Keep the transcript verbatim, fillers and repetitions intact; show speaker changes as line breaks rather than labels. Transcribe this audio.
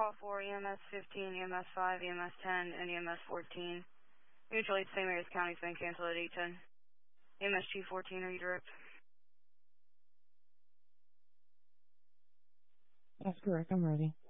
call for E M S fifteen, E M S five, E M S ten, and E M S fourteen. Mutual aid Saint Mary's County's been canceled at eight ten. E M S G fourteen, are you direct?
That's correct. I'm ready.